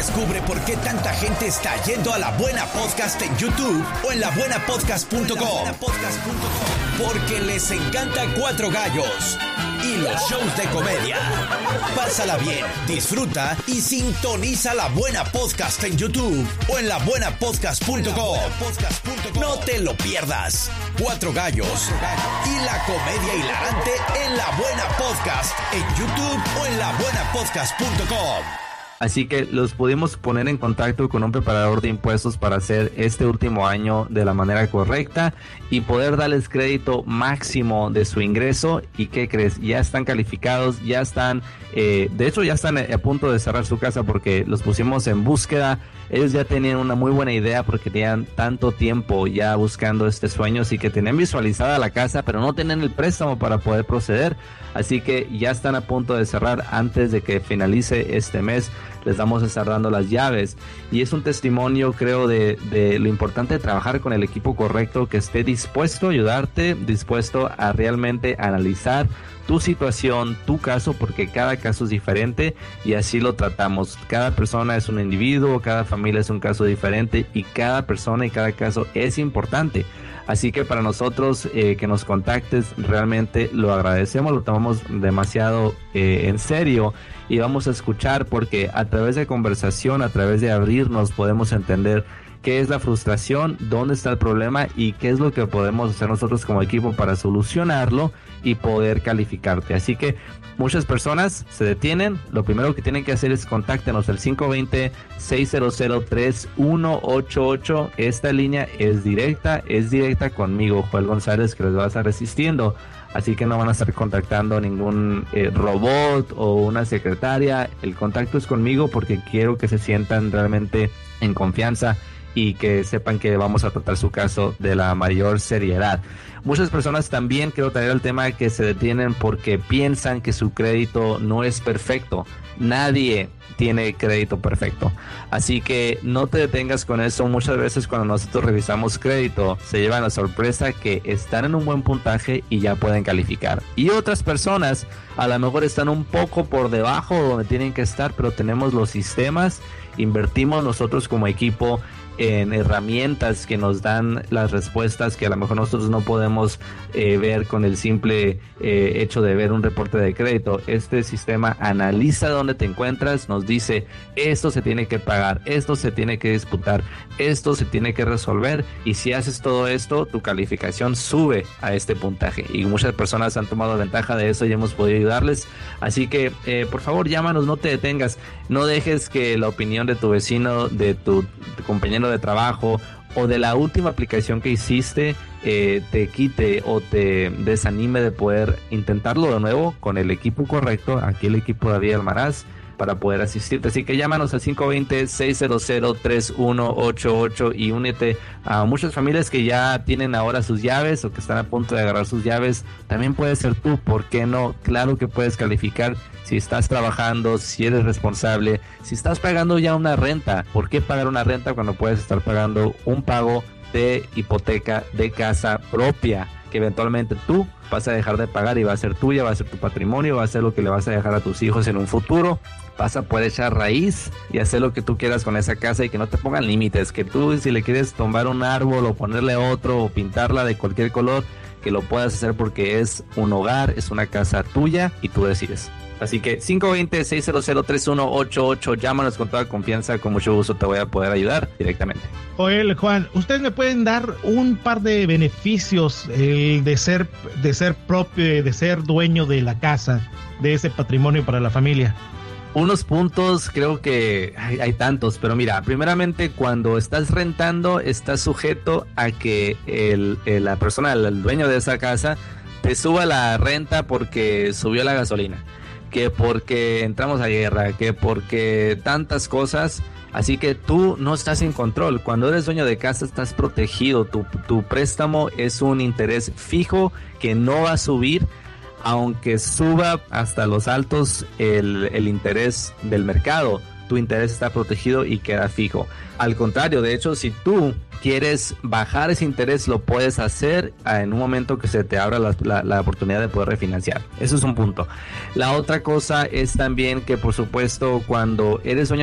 Descubre por qué tanta gente está yendo a La Buena Podcast en YouTube o en labuenapodcast.com. Porque les encanta Cuatro Gallos y los shows de comedia. Pásala bien, disfruta y sintoniza La Buena Podcast en YouTube o en labuenapodcast.com. No te lo pierdas. Cuatro Gallos y la comedia hilarante en La Buena Podcast en YouTube o en labuenapodcast.com. Así que los pudimos poner en contacto con un preparador de impuestos para hacer este último año de la manera correcta y poder darles crédito máximo de su ingreso. ¿Y qué crees? Ya están calificados, ya están, de hecho ya están a punto de cerrar su casa porque los pusimos en búsqueda. Ellos ya tenían una muy buena idea porque tenían tanto tiempo ya buscando este sueño, así que tenían visualizada la casa, pero no tenían el préstamo para poder proceder. Así que ya están a punto de cerrar antes de que finalice este mes. Les vamos a estar dando las llaves y es un testimonio, creo, de lo importante de trabajar con el equipo correcto, que esté dispuesto a ayudarte, dispuesto a realmente analizar tu situación, tu caso, porque cada caso es diferente y así lo tratamos. Cada persona es un individuo, cada familia es un caso diferente y cada persona y cada caso es importante. Así que para nosotros que nos contactes realmente lo agradecemos, lo tomamos demasiado en serio y vamos a escuchar porque a través de conversación, a través de abrirnos podemos entender qué es la frustración, dónde está el problema y qué es lo que podemos hacer nosotros como equipo para solucionarlo y poder calificarte. Así que muchas personas se detienen. Lo primero que tienen que hacer es contáctenos al 520-600-3188. Esta línea es directa conmigo, Joel González, que les va a estar asistiendo. Así que no van a estar contactando ningún robot o una secretaria. El contacto es conmigo porque quiero que se sientan realmente en confianza y que sepan que vamos a tratar su caso de la mayor seriedad. Muchas personas también, quiero traer el tema de que se detienen porque piensan que su crédito no es perfecto. Nadie tiene crédito perfecto, así que no te detengas con eso. Muchas veces cuando nosotros revisamos crédito se llevan la sorpresa que están en un buen puntaje y ya pueden calificar, y otras personas a lo mejor están un poco por debajo de donde tienen que estar, pero tenemos los sistemas, invertimos nosotros como equipo en herramientas que nos dan las respuestas que a lo mejor nosotros no podemos ver con el simple hecho de ver un reporte de crédito. Este sistema analiza dónde te encuentras, nos dice esto se tiene que pagar, esto se tiene que disputar, esto se tiene que resolver, y si haces todo esto tu calificación sube a este puntaje, y muchas personas han tomado ventaja de eso y hemos podido ayudarles. Así que por favor llámanos, no te detengas, no dejes que la opinión de tu vecino, de tu compañero de trabajo o de la última aplicación que hiciste te quite o te desanime de poder intentarlo de nuevo con el equipo correcto. Aquí el equipo de David Almaraz para poder asistirte. Así que llámanos al 520-600-3188 y únete a muchas familias que ya tienen ahora sus llaves o que están a punto de agarrar sus llaves. También puedes ser tú, ¿por qué no? Claro que puedes calificar si estás trabajando, si eres responsable, si estás pagando ya una renta. ¿Por qué pagar una renta cuando puedes estar pagando un pago de hipoteca de casa propia que eventualmente tú vas a dejar de pagar y va a ser tuya, va a ser tu patrimonio, va a ser lo que le vas a dejar a tus hijos en un futuro? Vas a poder echar raíz y hacer lo que tú quieras con esa casa y que no te pongan límites, que tú si le quieres tumbar un árbol o ponerle otro o pintarla de cualquier color, que lo puedas hacer porque es un hogar, es una casa tuya y tú decides. Así que 520-600-3188, llámanos con toda confianza, con mucho gusto te voy a poder ayudar directamente. Joel, Juan, ustedes me pueden dar un par de beneficios de ser propio, de ser dueño de la casa, de ese patrimonio para la familia. Unos puntos, creo que hay tantos, pero mira, primeramente cuando estás rentando estás sujeto a que la persona, el dueño de esa casa, te suba la renta porque subió la gasolina, que porque entramos a guerra, que porque tantas cosas. Así que tú no estás en control. Cuando eres dueño de casa estás protegido. Tu préstamo es un interés fijo que no va a subir, aunque suba hasta los altos el interés del mercado. Tu interés está protegido y queda fijo. Al contrario, de hecho, si tú quieres bajar ese interés, lo puedes hacer en un momento que se te abra la oportunidad de poder refinanciar. Eso es un punto. La otra cosa es también que, por supuesto, cuando eres dueño